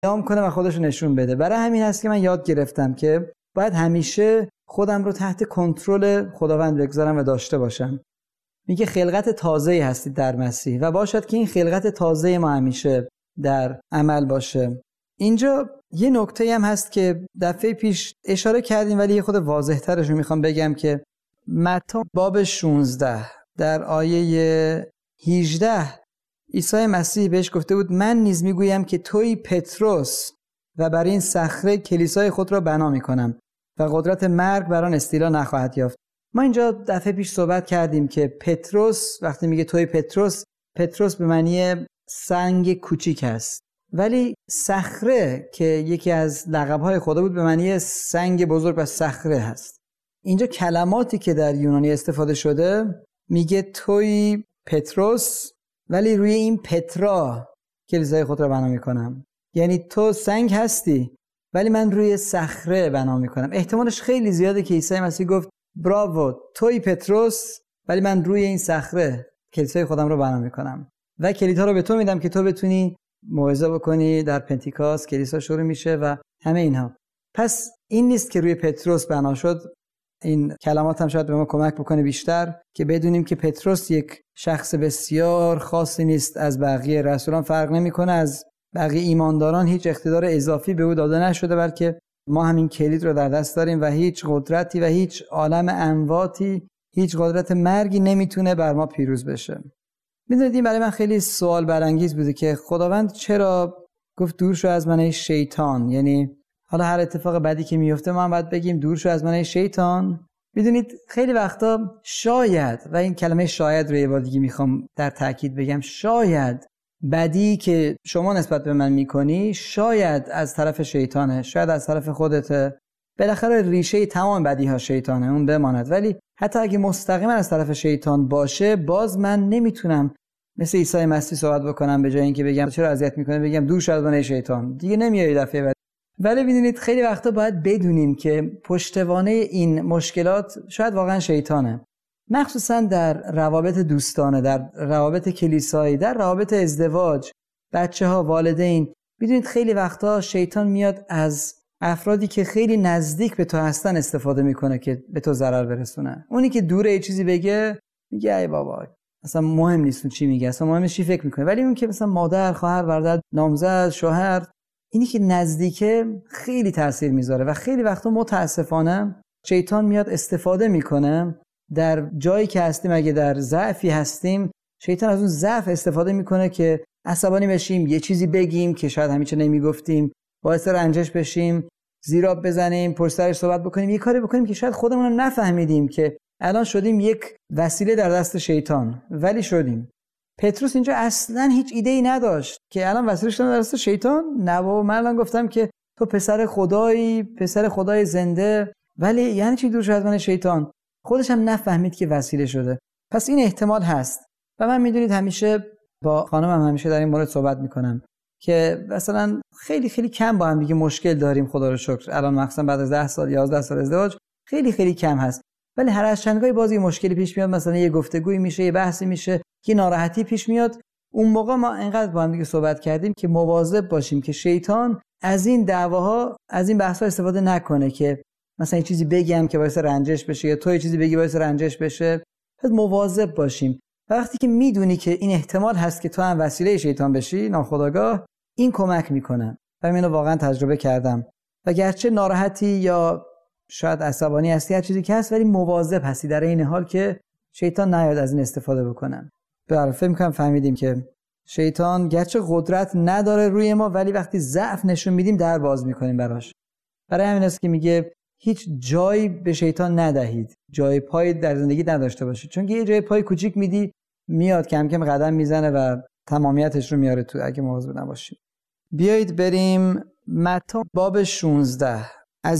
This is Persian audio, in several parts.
قیام کنه و خودش رو نشون بده. برای همین هست که من یاد گرفتم که باید همیشه خودم رو تحت کنترل خداوند بگذارم و داشته باشم. میگه خلقت تازه‌ای هستید در مسیح و باشد که این خلقت تازه ما همیشه در عمل باشه. اینجا یه نکته هم هست که دفعه پیش اشاره کردیم ولی یه خود واضح‌ترش رو میخوام بگم که متی باب 16 در آیه 18 عیسی مسیح بهش گفته بود من نیز میگویم که توی پتروس و بر این صخره کلیسای خود را بنا میکنم و قدرت مرگ بر آن استیلا نخواهد یافت. ما اینجا دفعه پیش صحبت کردیم که پتروس وقتی میگه توی پتروس، پتروس به معنی سنگ کوچیک است، ولی صخره که یکی از لقب‌های خدا بود به معنی سنگ بزرگ و صخره هست. اینجا کلماتی که در یونانی استفاده شده میگه توی پتروس ولی روی این پترا کلیسای خود را بنا میکنم. یعنی تو سنگ هستی ولی من روی صخره بنا میکنم. احتمالش خیلی زیاده که عیسی مسیح گفت براوو توی پتروس ولی من روی این صخره کلیسای خودم رو بنا میکنم و کلیدها رو به تو میدم که تو بتونی موعظه بکنی. در پنتیکاست کلیسا شروع میشه و همه اینها. پس این نیست که روی پتروس بنا شد. این کلمات هم شاید به ما کمک بکنه بیشتر که بدونیم که پتروس یک شخص بسیار خاصی نیست، از بقیه رسولان فرق نمیکنه، از بقیه ایمانداران هیچ اقتدار اضافی به او داده نشده، بلکه ما همین کلید رو در دست داریم و هیچ قدرتی و هیچ عالم امواتی، هیچ قدرت مرگی نمیتونه بر ما پیروز بشه. میدونید این برای من خیلی سوال برانگیز بوده که خداوند چرا گفت دور شو از من ای شیطان. یعنی حالا هر اتفاق بدی که میفته ما هم باید بگیم دور شو از من ای شیطان. میدونید خیلی وقتا شاید، و این کلمه شاید رو یه بار دیگه میخوام در تاکید بگم، شاید بدی که شما نسبت به من میکنی شاید از طرف شیطانه، شاید از طرف خودته. بالاخره ریشه تمام بدی ها شیطانه، اون بماند. ولی حتی اگه مستقیما از طرف شیطان باشه باز من نمیتونم مثل عیسی مسیح صحبت بکنم به جای اینکه بگم چرا اذیت میکنه بگم دور شو از من ای شیطان، دیگه نمیای دفعه بعد. ولی ببینید خیلی وقتا باید بدونیم که پشتوانه این مشکلات شاید واقعا شیطانه، مخصوصا در روابط دوستانه، در روابط کلیسایی، در روابط ازدواج، بچه‌ها، والدین. میدونید خیلی وقتا شیطان میاد از افرادی که خیلی نزدیک به تو هستن استفاده میکنه که به تو ضرر برسونه. اونی که دوره یه چیزی بگه میگه ای بابا اصلا مهم نیست چی میگه، اصلا مهم نیست چی فکر میکنه. ولی اون که مثلا مادر، خواهر، برادر، نامزد، شوهر، اینی که نزدیکه خیلی تاثیر میذاره و خیلی وقتا متاسفانه شیطان میاد استفاده میکنه در جایی که هستیم. اگه در ضعفی هستیم شیطان از اون ضعف استفاده میکنه که عصبانی بشیم، یه چیزی بگیم که شاید همیشه نمیگفتیم، باعث رنجش بشیم، زیراب بزنیم، پشت سرش صحبت بکنیم، یه کاری بکنیم که شاید خودمون رو نفهمیدیم که الان شدیم یک وسیله در دست شیطان، ولی شدیم. پتروس اینجا اصلا هیچ ایده‌ای نداشت که الان وسیله شدن در دست شیطان. نه بابا، من الان گفتم که تو پسر خدایی، پسر خدای زنده، ولی یعنی چی دور شو از من شیطان؟ خودش هم نفهمید که وسیله شده. پس این احتمال هست و من میدونید همیشه با خانمم همیشه در این مورد صحبت میکنم که مثلا خیلی خیلی کم با هم دیگه مشکل داریم، خدا رو شکر. الان مثلا بعد از 10 سال 11 سال ازدواج خیلی خیلی کم هست، ولی هر از چندگاهی بازی مشکلی پیش میاد، مثلا یه گفتگویی میشه، یه بحثی میشه، یه ناراحتی پیش میاد. اون موقع ما انقدر با هم دیگه صحبت کردیم که مواظب باشیم که شیطان از این دعواها، از این بحث‌ها استفاده نکنه که مثلا یه چیزی بگم که باعث رنجش بشه یا تو یه چیزی بگی باعث رنجش بشه. پس مواظب باشیم. وقتی که میدونی که این احتمال هست که تو هم وسیله شیطان بشی ناخودآگاه، این کمک میکنه. و من اینو واقعا تجربه کردم. و گرچه ناراحتی یا شاید عصبانی هستی، هر چیزی که هست، ولی مواظب هستی در این حال که شیطان نیاد از این استفاده بکنه. به فکر میکنم فهمیدیم که شیطان گرچه قدرت نداره روی ما، ولی وقتی ضعف نشون میدیم در باز میکنیم براش. برای همین است که میگه هیچ جایی به شیطان ندهید، جای پای در زندگی نداشته باشید، چون که یه جای پای کوچیک میدی میاد کم کم قدم میزنه و تمامیتش رو میاره تو اگه مواظب نباشید. بیایید بریم متی باب 16 از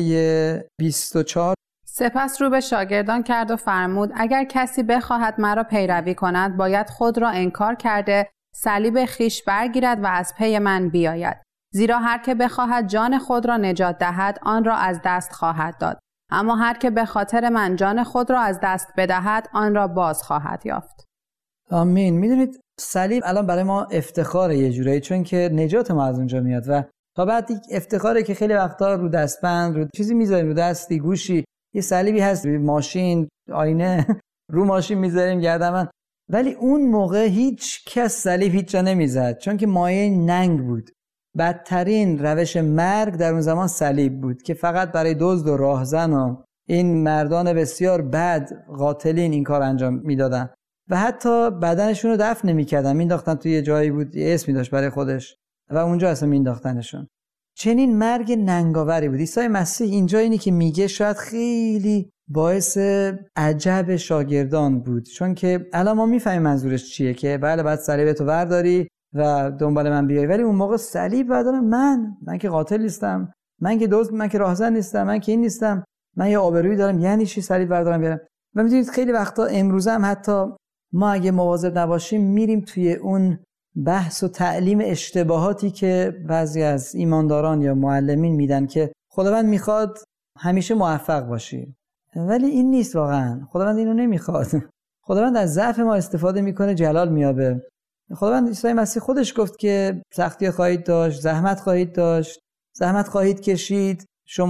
آیه 24. سپس رو به شاگردان کرد و فرمود اگر کسی بخواهد مرا پیروی کند باید خود را انکار کرده صلیب خویش برگیرد و از پی من بیاید. زیرا هر که بخواهد جان خود را نجات دهد آن را از دست خواهد داد، اما هر که به خاطر من جان خود را از دست بدهد آن را باز خواهد یافت. آمین. میدونید صلیب الان برای ما افتخاره یه جورایی، چون که نجات ما از اونجا میاد و تا بعد افتخاره که خیلی وقتا رو دستبند رو چیزی میذاریم، رو دستی، گوشی، یه صلیبی هست، ماشین، آینه رو ماشین میذاریم، گردن. ولی اون موقع هیچ کس صلیب هیچ جا نمیزد، چون که مایه ننگ بود. بدترین روش مرگ در اون زمان صلیب بود که فقط برای دزد و راهزن و این مردان بسیار بد قاتلین این کار انجام میدادن و حتی بدنشون رو دفن نمی‌کردن، مینداختن توی یه جایی بود، یه اسمی داشت برای خودش و اونجا اصلا مینداختنشون. چنین مرگ ننگاوری بود. عیسی مسیح اینجا اینی که میگه شاید خیلی باعث عجب شاگردان بود، چون که الان ما میفهمیم منظورش چیه، که بله بعد صلیبتو برداری و دنبال من بیای، ولی اون موقع صلیب بردارم من که قاتل نیستم، من که دزد، من که راهزن نیستم، من که این نیستم، من یه آبرویی دارم، یعنی چی صلیب بردارم بیارم؟ و میدونید خیلی وقتا امروزه هم حتی ما اگه مواظب نباشیم میریم توی اون بحث و تعلیم اشتباهاتی که بعضی از ایمانداران یا معلمین میدن که خداوند میخواد همیشه موفق باشی، ولی این نیست واقعا. خداوند اینو نمیخواد. خداوند از ضعف ما استفاده میکنه، جلال میابه. خداوند عیسی مسیح خودش گفت که سختی خواهید داشت، زحمت خواهید داشت، زحمت خواهید کشید،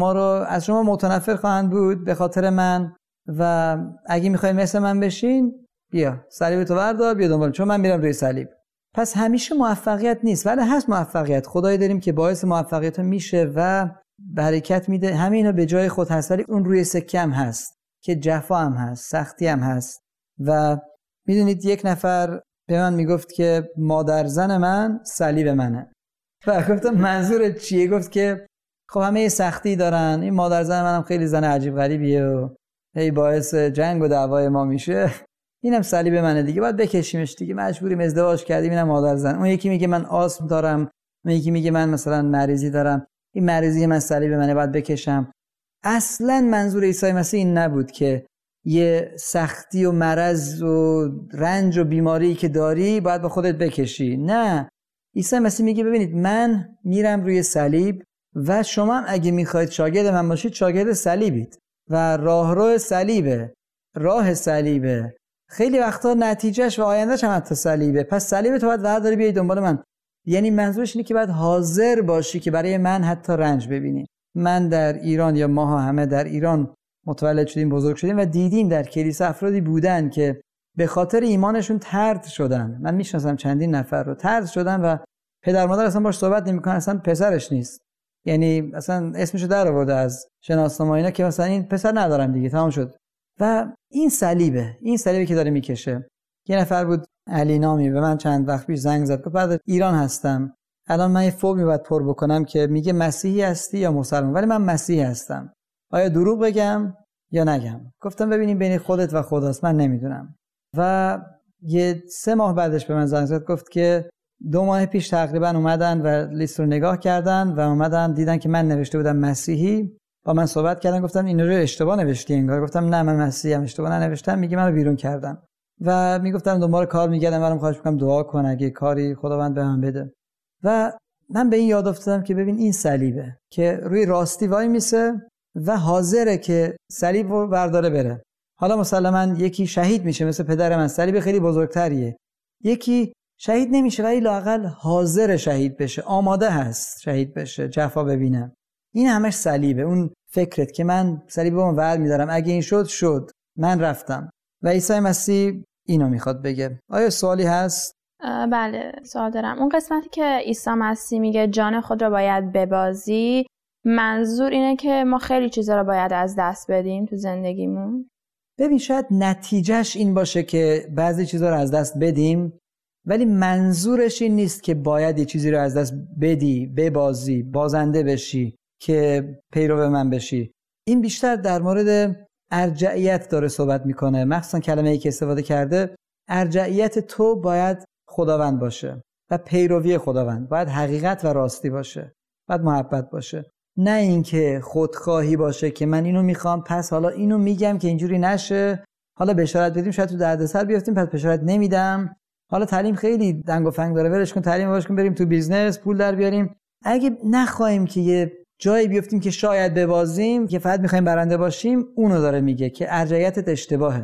از شما متنفر خواهند بود به خاطر من و اگه میخواید مثل من بشین بیا صلیب تو بردار بیا دنبالم، چون من میرم روی صلیب. پس همیشه موفقیت نیست، ولی هست موفقیت. خدایی داریم که باعث موفقیت میشه و برکت میده. همینو به جای خود هست، ولی اون روی سکه هم هست که جفا هم هست، سختی هم هست. و میدونید یک نفر به من میگفت که مادر زن من صلیب منه و گفتم منظور چیه؟ گفت که خب همه یه سختی دارن، این مادر زن منم خیلی زن عجیب غریبیه و هی باعث جنگ و دعوای ما میشه، اینم صلیب منه دیگه، باید بکشیمش دیگه، مجبوریم، ازدواج کردیم، اینم مادر زن. اون یکی میگه من آسم دارم، اون یکی میگه من مثلا مریضی دارم، این مریضی من صلیب منه باید بکشم. اصلا منظور عیسی مسیح این نبود که یه سختی و مرض و رنج و بیماری که داری باید با خودت بکشی. نه، عیسی مسیح میگه ببینید من میرم روی صلیب و شما هم اگه میخواید شاگرد من باشید شاگرد صلیبید و راهرو صلیبه، راه صلیبه، خیلی وقتا نتیجهش و آیندهش هم حتی صلیبه. پس صلیب تو باید برداری بیای دنبال من. یعنی منظورش اینه که باید حاضر باشی که برای من حتی رنج ببینی. من در ایران یا ما همه در ایران متولد شدیم، بزرگ شدیم و دیدیم در کلیسا افرادی بودن که به خاطر ایمانشون طرد شدن. من میشناسم چندین نفر رو طرد شدن و پدر مادر اصلا باهاش صحبت نمیکنن، اصلا پسرش نیست، یعنی اصلا اسمشو در آورده از شناسنامه اینا که مثلا این پسر ندارم دیگه، تمام شد. و این صلیبه که داره میکشه. یه نفر بود علی نامی به من چند وقت پیش زنگ زد، گفت بعد ایران هستم، الان من یه فرمی باید پر بکنم که میگه مسیحی هستی یا مسلمان، ولی من مسیحی هستم، آیا دروغ بگم یا نگم؟ گفتم ببینیم بین خودت و خداست، من نمیدونم. و یه 3 ماه بعدش به من زنگ زد، گفت که 2 ماه پیش تقریبا اومدن و لیست رو نگاه کردن و اومدن دیدن که من نوشته بودم مسیحی، با من صحبت کردن، گفتن این رو اشتباه نوشتی انگار. گفتم نه من مسیحی ام، اشتباه ننوشتم. میگه منو بیرون کردن و میگفتن دنبال کار میگردم، منم خواهش میکنم دعا کن اگه کاری خداوند به من بده. و من به این یاد افتادم که ببین این صلیبه که روی راستی وای میسه و حاضره که صلیب رو برداره بره. حالا مسلماً یکی شهید میشه مثل پدر من، صلیب خیلی بزرگتریه. یکی شهید نمیشه ولی لااقل حاضر شهید بشه، آماده هست شهید بشه، جفا ببینه. این همش صلیبه. اون فکرت که من صلیبمو ور میدارم، اگه این شد من رفتم. و عیسی مسیح اینو میخواد بگه. آیا سوالی هست؟ بله سوال دارم. اون قسمتی که عیسی مسیح میگه جان خود را باید ببازی، منظور اینه که ما خیلی چیزا رو باید از دست بدیم تو زندگیمون؟ ببین شاید نتیجهش این باشه که بعضی چیزا رو از دست بدیم، ولی منظورش این نیست که باید یه چیزی رو از دست بدی، ببازی، بازنده بشی که پیرو من بشی. این بیشتر در مورد ارجعیت داره صحبت میکنه، مخصوصا کلمه‌ای که استفاده کرده، ارجعیت تو باید خداوند باشه و پیروی خداوند باید حقیقت و راستی باشه، باید محبت باشه، نه اینکه خودخواهی باشه که من اینو میخوام پس حالا اینو میگم که اینجوری نشه، حالا بشارت بدیم شاید تو دردسر بیافتیم پس بشارت نمیدم، حالا تعلیم خیلی دنگ و فنگ داره ولش کن، تعلیم واش کن بریم تو بیزنس پول در بیاریم. اگه نخوایم که یه جایی بیافتیم که شاید ببازیم که فقط میخوایم برنده باشیم، اونو داره میگه که ارجعیتت اشتباهه.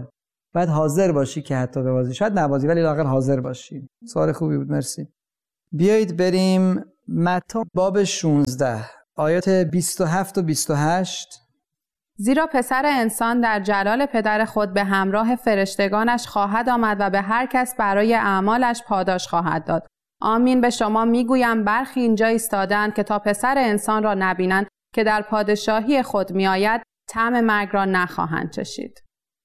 باید حاضر باشی که حتی ببازی، شاید نبازی ولی لااقل حاضر باشی. سوال خوبی بود، مرسی. بیایید بریم متی باب 16 آیات 27 و 28. زیرا پسر انسان در جلال پدر خود به همراه فرشتگانش خواهد آمد و به هر کس برای اعمالش پاداش خواهد داد. آمین به شما میگویم برخی اینجا ایستادند که تا پسر انسان را نبینند که در پادشاهی خود میآید طعم مرگ را نخواهند چشید.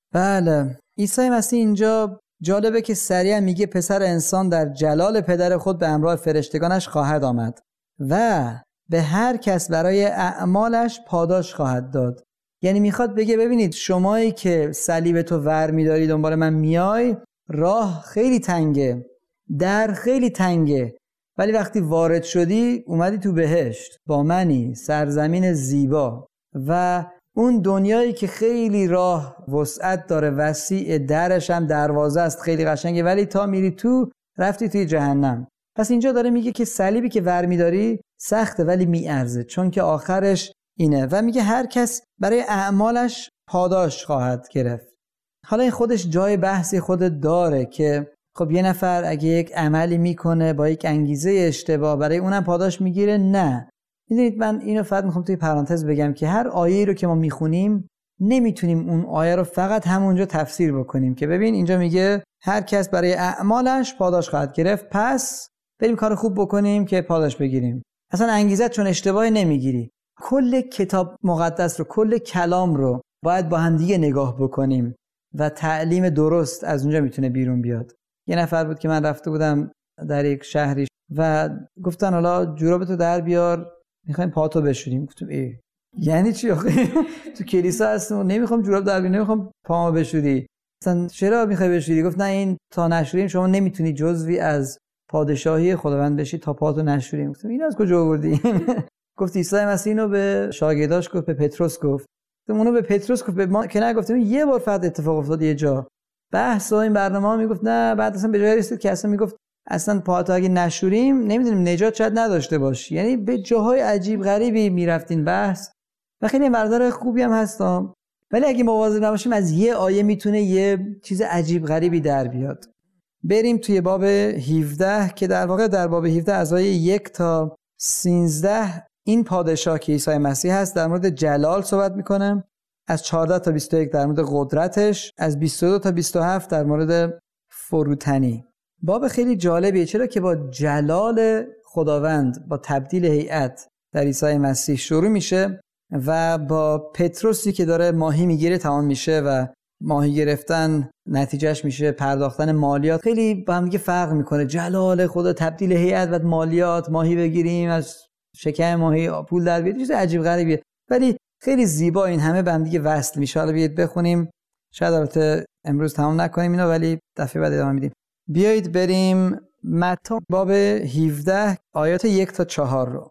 بله، عیسی مسیح اینجا جالبه که سریعا میگه پسر انسان در جلال پدر خود به همراه فرشتگانش خواهد آمد و به هر کس برای اعمالش پاداش خواهد داد. یعنی میخواد بگه ببینید شمایی که صلیب تو ور میداری دنبال من میای، راه خیلی تنگه، در خیلی تنگه، ولی وقتی وارد شدی اومدی تو بهشت با منی، سرزمین زیبا و اون دنیایی که خیلی راه وسعت داره، وسیع، درش هم دروازه است، خیلی قشنگه، ولی تا میری تو رفتی توی جهنم. پس اینجا داره میگه که صلیبی که ور میداری سخته ولی میارزه، چون که آخرش اینه و میگه هر کس برای اعمالش پاداش خواهد گرفت. حالا این خودش جای بحثی خود داره که خب یه نفر اگه یک عملی میکنه با یک انگیزه اشتباه برای اونم پاداش میگیره؟ نه. میدونید من اینو فقط میخوام توی پرانتز بگم که هر آیه‌ای رو که ما میخونیم نمیتونیم اون آیه رو فقط همونجا تفسیر بکنیم که ببین اینجا میگه هر کس برای اعمالش پاداش خواهد گرفت، پس بریم کار خوب بکنیم که پاداش بگیریم. اصلا انگیزت چون اشتباهی نمیگیری. کل کتاب مقدس رو، کل کلام رو باید با هم دیگه نگاه بکنیم و تعلیم درست از اونجا میتونه بیرون بیاد. یه نفر بود که من رفته بودم در یک شهری و گفتن حالا جورابتو در بیار، میخوایم پاتو بشوریم. گفتم یعنی چی آخه؟ تو کلیسا هستم و نمیخوام جوراب در بیارم، نمیخوام پامو بشوری. اصلا چرا میخوای بشوری؟ گفت نه این تا نشوریم شما نمیتونی جزوی از پادشاهی خداوند بشی تا پاتو نشوریم. گفتم این از کجا آوردی؟ گفت عیسی مسیح اینو به شاگرداش گفت، به پتروس گفت. گفتم اونو به پتروس گفت، به ما که نگفتم. یه بار فقط اتفاق افتاد یه جا بحث و این برنامه میگفت نه، بعد اصلا به جای رسید که اصلا میگفت اصلا پاتو اگه نشوریم نمیدونیم نجات شاید نداشته باشی. یعنی به جاهای عجیب غریبی میرفتین بحث و خیلی مقدار خوبی هم هستم، ولی اگه مواظب نباشیم از یه آیه میتونه یه چیز عجیب غریبی در بیاد. بریم توی باب 17 که در واقع در باب 17 از آیه 1 تا 13 این پادشاه که عیسی مسیح هست در مورد جلال صحبت میکنه، از 14 تا 21 در مورد قدرتش، از 22 تا 27 در مورد فروتنی. باب خیلی جالبیه، چرا که با جلال خداوند، با تبدیل هیئت در عیسی مسیح شروع میشه و با پتروسی که داره ماهی میگیره تمام میشه و ماهی گرفتن نتیجهش میشه پرداختن مالیات. خیلی با هم دیگه فرق میکنه، جلال خدا، تبدیل هیئت و مالیات، ماهی بگیریم از شکم ماهی پول در بیاد، چیز عجیب غریبیه ولی خیلی زیبا این همه به هم دیگه وصل میشه. حالا بیایید بخونیم، شاید البته امروز تمام نکنیم اینو ولی دفعه بعد ادامه میدیم. بیایید بریم متی باب 17 آیات 1 تا 4 رو.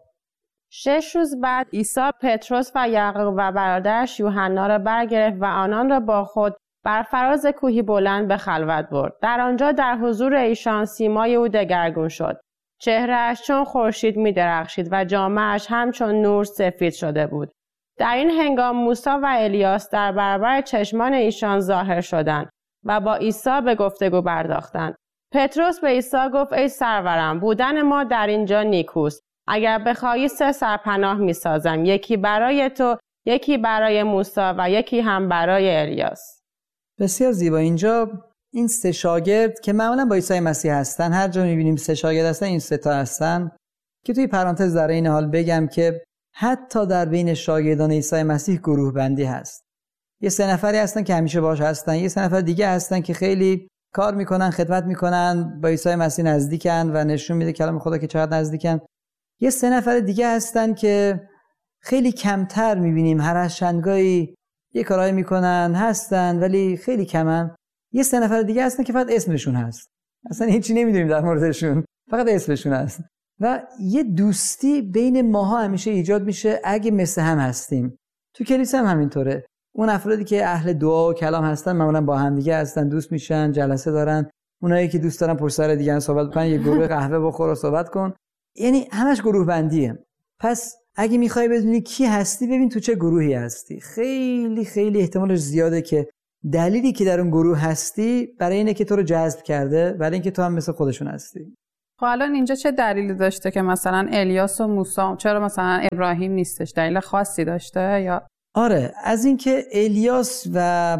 6 روز بعد عیسی پتروس و یعقوب و برادرش یوحنا را برگرفت و آنان را با خود بر فراز کوهی بلند به خلوت برد. در آنجا در حضور ایشان سیمای او دگرگون شد. چهره‌اش چون خورشید می‌درخشید و جامه‌اش همچون نور سفید شده بود. در این هنگام موسی و الیاس در برابر چشمان ایشان ظاهر شدند و با عیسی به گفتگو پرداختند. پتروس به عیسی گفت ای سرورم، بودن ما در اینجا نیکوست. اگر بخواهی 3 سرپناه می‌سازم، یکی برای تو، یکی برای موسی و یکی هم برای الیاس. بسیار زیبا. اینجا این 3 شاگرد که معمولا با عیسی مسیح هستن، هر جا می‌بینیم 3 شاگرد هستن، این 3 تا هستن که توی پرانتز در این حال بگم که حتی در بین شاگردان عیسی مسیح گروه بندی هست. یه 3 نفری هستن که همیشه باهاش هستن، یه 3 نفر دیگه هستن که خیلی کار میکنن، خدمت میکنن، با عیسی مسیح نزدیکن و نشون میده کلام خدا که چقدر نزدیکن. یه 3 نفر دیگه هستن که خیلی کمتر میبینیم، هر از چندگاهی یه کارایی میکنن، هستن ولی خیلی کمن. یه 3 نفر دیگه هستن که فقط اسمشون هست، اصلا هیچی نمیدونیم در موردشون، فقط اسمشون هست. و یه دوستی بین ماها همیشه ایجاد میشه اگه مثل هم هستیم. تو کلیسا هم همینطوره. اون افرادی که اهل دعا و کلام هستن معمولا با هم دیگه هستن، دوست میشن، جلسه دارن. اونایی که دوست دارن پشت سر دیگه صحبت کنن، یه گروه قهوه بخور و صحبت کن. یعنی همش گروه بندیه. پس اگه میخوای بدونی کی هستی، ببین تو چه گروهی هستی. خیلی خیلی احتمالش زیاده که دلیلی که در اون گروه هستی برای اینه که تو رو جذب کرده، برای اینکه تو هم مثل خودشون هستی. خب الان اینجا چه دلیلی داشته که مثلا الیاس و موسی، چرا مثلا ابراهیم نیستش؟ دلیل خاصی داشته یا؟ آره، از اینکه الیاس و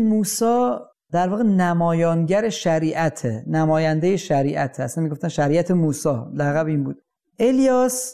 موسی در واقع نمایانگر شریعته، نماینده شریعته. اصلا میگفتن شریعت موسی، لقب این بود. الیاس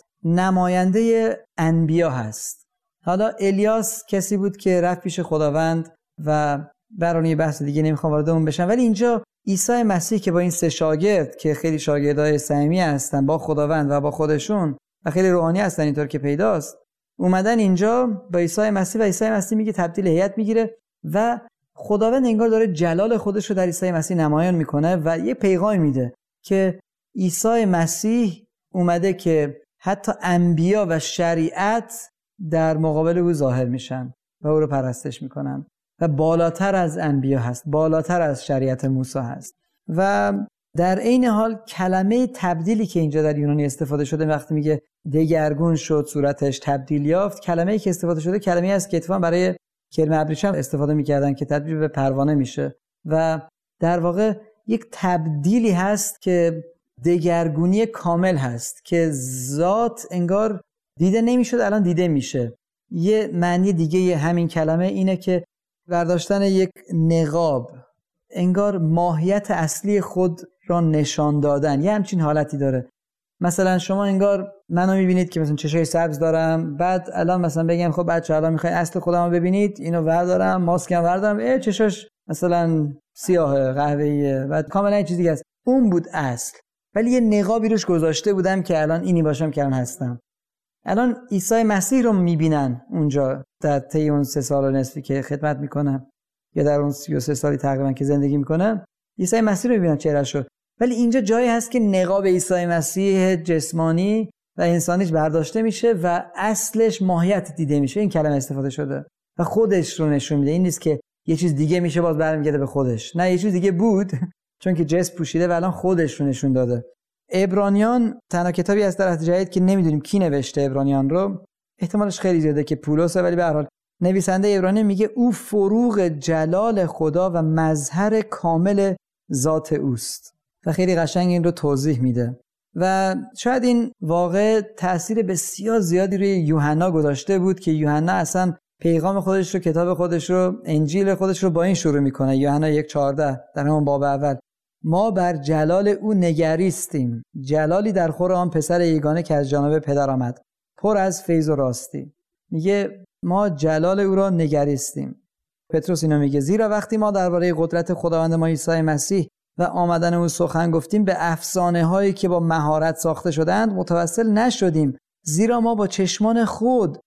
نماینده انبیا هست. حالا الیاس کسی بود که رفت پیش خداوند و برای یه بحث دیگه نمیخوام وارد اون بشم، ولی اینجا عیسی مسیح که با این 3 شاگرد که خیلی شاگردای صمیمی هستن با خداوند و با خودشون و خیلی روحانی هستن اینطور که پیداست، اومدن اینجا با عیسی مسیح و عیسی مسیح میگه تبدیل هیئت میگیره و خداوند انگار داره جلال خودش رو در عیسی مسیح نمایان میکنه و یه پیغام میده که عیسی مسیح اومده که حتی انبیا و شریعت در مقابل او ظاهر میشن و او رو پرستش میکنن و بالاتر از انبیا هست، بالاتر از شریعت موسی هست. و در عین حال کلمه تبدیلی که اینجا در یونانی استفاده شده وقتی میگه دگرگون شد، صورتش تبدیل یافت، کلمه‌ای که استفاده شده کلمه‌ای است که اتفاقا برای کرم ابریشم استفاده میکردن که تبدیل به پروانه میشه و در واقع یک تبدیلی هست که دگرگونی کامل هست که ذات انگار دیده نمیشد الان دیده میشه. یه معنی دیگه همین کلمه اینه که برداشتن یک نقاب، انگار ماهیت اصلی خود را نشان دادن، یه همچین حالتی داره. مثلا شما انگار منو میبینید که مثلا چشای سبز دارم، بعد الان مثلا بگم خب بچه‌ها الان میخواین اصل خودمو ببینید، اینو وردارم، ماسکم وردارم، چشاش مثلا سیاه قهوه‌ایه، بعد کاملا چیز دیگه است. اون بود اصل، ولی یه نقابی روش گذاشته بودم که الان اینی باشم که الان هستم. الان عیسی مسیح رو میبینن اونجا در طی اون 3 سال و نصفی که خدمت میکنه یا در اون 33 سالی تقریبا که زندگی میکنه، عیسی مسیح رو میبینن چهرهشو. ولی اینجا جایی هست که نقاب عیسی مسیح جسمانی و انسانیش برداشته میشه و اصلش ماهیت دیده میشه. این کلمه استفاده شده و خودش رو نشون میده. این نیست که یه چیز دیگه میشه باز برمیگرده به خودش، نه، یه چیز دیگه بود چون که جسم پوشیده و الان خودش رو نشون داده. عبرانیان تنها کتابی از در عهد جدید که نمیدونیم کی نوشته عبرانیان رو، احتمالش خیلی زیاده که پولسه، ولی به هر حال نویسنده عبرانی میگه او فروغ جلال خدا و مظهر کامل ذات اوست و خیلی قشنگ این رو توضیح میده. و شاید این واقع تأثیر بسیار زیادی روی یوحنا گذاشته بود که یوحنا اصلا پیغام خودش رو، کتاب خودش رو، انجیل خودش رو با این شروع میکنه. یوحنا 1:14 در همون باب اول، ما بر جلال او نگریستیم، جلالی در خور آن پسر یگانه که از جانب پدر آمد، پر از فیض و راستی. میگه ما جلال او را نگریستیم. پتروس اینو میگه زیرا وقتی ما درباره قدرت خداوند ما عیسی مسیح و آمدن او سخن گفتیم، به افسانه هایی که با مهارت ساخته شدند متوسل نشدیم، زیرا ما با چشمان خود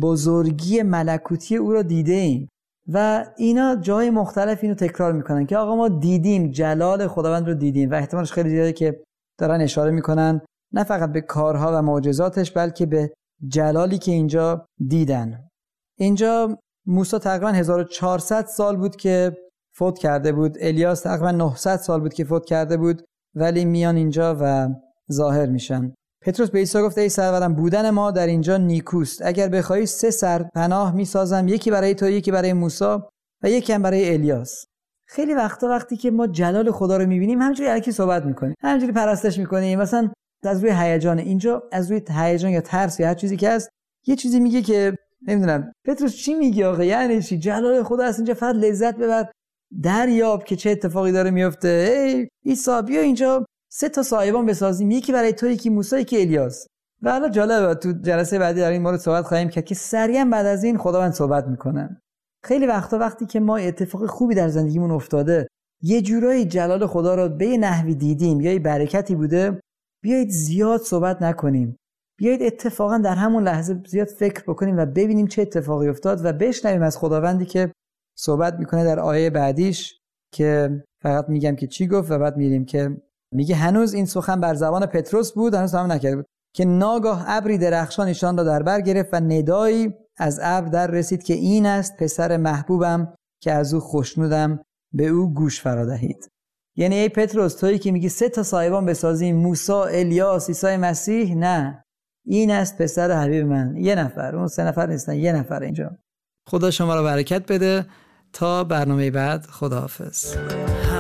بزرگی ملکوتی او را دیده ایم. و اینا جای مختلف اینو تکرار میکنن که آقا ما دیدیم، جلال خداوند رو دیدیم. و احتمالش خیلی زیاده که دارن اشاره میکنن نه فقط به کارها و معجزاتش، بلکه به جلالی که اینجا دیدن. اینجا موسی تقریبا 1400 سال بود که فوت کرده بود، الیاس تقریبا 900 سال بود که فوت کرده بود، ولی میان اینجا و ظاهر میشن. پتروس به عیسی گفت ای سرورم، بودن ما در اینجا نیکوست. اگر بخوای 3 سرپناه میسازم، یکی برای تو، یکی برای موسی و یکی هم برای الیاس. خیلی وقتی که ما جلال خدا رو میبینیم همینجوری الکی صحبت میکنیم، همینجوری پرستش میکنیم، مثلا از روی هیجان. اینجا از روی هیجان یا ترس یا هر چیزی که هست یه چیزی میگه که نمیدونم پتروس چی میگه آقا، یعنی چی؟ جلال خدا هست اینجا، فقط لذت ببر، دریاب که چه اتفاقی داره میفته. ای عیسی بیا اینجا 3 سایبان بسازیم، یکی برای تو، یکی موسی، یکی الیاس. و حالا جالبه تو جلسه بعدی در این مورد صحبت خواهیم کرد که سریعا بعد از این خداوند صحبت میکنه. خیلی وقتی که ما اتفاق خوبی در زندگیمون افتاده، یه جورایی جلال خدا رو به نحوی دیدیم یا برکتی بوده، بیایید زیاد صحبت نکنیم، بیایید اتفاقا در همون لحظه زیاد فکر بکنیم و ببینیم چه اتفاقی افتاد و بشنویم از خداوندی که صحبت میکنه در آیه بعدیش، که فقط میگم که چی گفت و بعد میریم که میگه هنوز این سخن بر زبان پتروس بود، هنوز تمام نکرده بود که ناگاه ابری درخشان ایشان را در بر گرفت و ندایی از ابر در رسید که این است پسر محبوبم که از او خوشنودم، به او گوش فرا دهید. یعنی ای پتروس، تویی که میگی 3 سایبان بسازیم، موسی، الیاس، عیسی مسیح، نه، این است پسر حبیب من. 1 نفر، اون 3 نفر نیستن، 1 نفر اینجا. خدا شما را برکت بده تا برنامه بعد، خداحافظ.